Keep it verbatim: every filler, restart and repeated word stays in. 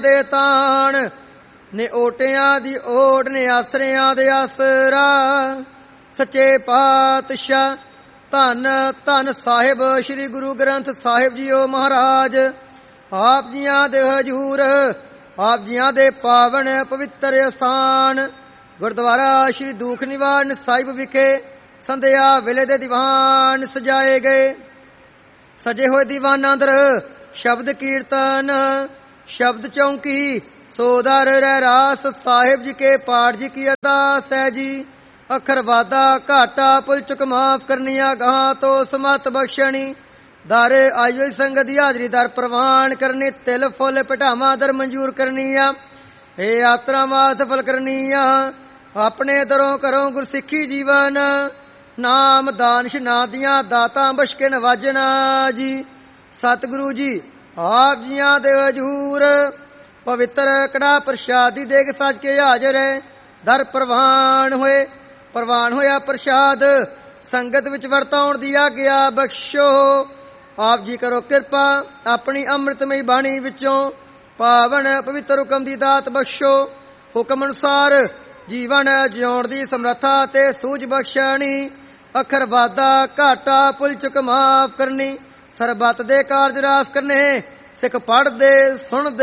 ਦੇ ਤਾਣ ਨੇ ਓਟਿਆਂ ਦੀ ਓਟ ਨੇ ਆਸਰਿਆਂ ਦੇ ਆਸਰਾ। ਸੱਚੇ ਪਾਤਸ਼ਾਹ ਧੰਨ ਧੰਨ ਸਾਹਿਬ ਸ੍ਰੀ ਗੁਰੂ ਗ੍ਰੰਥ ਸਾਹਿਬ ਜੀਓ ਮਹਾਰਾਜ। ਆਪ ਜੀਆਂ ਦੇ ਹਜੂਰ ਆਪ ਜੀਆਂ ਦੇ ਪਾਵਨ ਪਵਿੱਤਰ ਸਥਾਨ ਗੁਰਦੁਆਰਾ ਸ੍ਰੀ ਦੁਖ ਨਿਵਾਰਨ ਸਾਹਿਬ ਵਿਖੇ ਸੰਧਿਆ ਵੇਲੇ ਦੇ ਦੀਵਾਨ ਸਜਾਏ ਗਏ। ਸਜੇ ਹੋਏ ਦੀਵਾਨਾਂ ਅੰਦਰ ਸ਼ਬਦ ਕੀਰਤਨ ਸ਼ਬਦ ਚੌਂਕੀ ਸੋਦਰ ਰਹਿਰਾਸ ਸਾਹਿਬ ਜੀ ਕੇ ਪਾਠ ਜੀ ਕੀ ਅਰਦਾਸ ਹੈ ਜੀ। ਅਖਰ ਵਾਦਾ ਘਾਟਾ ਪੁਲ ਚੁਕ ਮਾਫ ਕਰਨੀਆਂ ਗਾਹਾਂ ਤੋਂ ਸਮਤ ਬਖਸ਼ਣੀ। ਦਰ ਆਈ ਹੋਈ ਸੰਗਤ ਦੀ ਹਾਜ਼ਰੀ ਦਰ ਪ੍ਰਵਾਨ ਕਰਨੀ। ਤਿਲ ਫੁੱਲ ਪਟਾਵਾਂ ਦਰ ਮਨਜ਼ੂਰ ਕਰਨੀਆਂ। ਇਹ ਯਾਤਰਾਵਾਂ ਸਫਲ ਕਰਨੀਆਂ। ਆਪਣੇ ਦਰੋਂ ਘਰੋਂ ਗੁਰਸਿੱਖੀ ਜੀਵਨ ਨਾਮ ਦਾਨ ਸ਼ਨਾ ਦੀਆਂ ਦਾਤਾਂ ਬਖਸ਼ ਨਵਾਜਣਾ ਜੀ। ਸਤਿਗੁਰੂ ਜੀ ਆਪ ਜੀਆਂ ਦੇ ਹਜੂਰ ਪਵਿੱਤਰ ਕੜਾ ਪ੍ਰਸ਼ਾਦੀ ਦੇਗ ਸੱਜ ਕੇ ਹਾਜ਼ਰ ਹੈ। ਦਰ ਪ੍ਰਵਾਨ ਹੋਏ ਪ੍ਰਵਾਨ ਹੋਇਆ ਪ੍ਰਸ਼ਾਦ ਸੰਗਤ ਵਿੱਚ ਵਰਤਾਉਣ ਦੀ ਆਗਿਆ ਬਖਸ਼ੋ। ਆਪ ਜੀ ਕਰੋ ਕਿਰਪਾ ਆਪਣੀ ਅੰਮ੍ਰਿਤਮਈ ਬਾਣੀ ਵਿੱਚੋਂ ਪਾਵਨ ਪਵਿੱਤਰ ਹੁਕਮ ਦੀ ਦਾਤ ਬਖਸ਼ੋ। ਹੁਕਮ ਅਨੁਸਾਰ ਜੀਵਨ ਜਿਉਣ ਦੀ ਸਮਰੱਥਾ ਤੇ ਸੂਝ ਬਖਸ਼ਣੀ। ਅਖਰ ਵਾਦਾ ਘਾਟਾ ਪੁਲ ਚੁਕ ਮਾਫ ਕਰਨੀ। ਸਰਬੱਤ ਦੇ ਕਾਰਜ ਰਾਸ ਕਰਨੇ। ਸਿੱਖ ਪੜ੍ਹਦੇ ਸੁਣਦੇ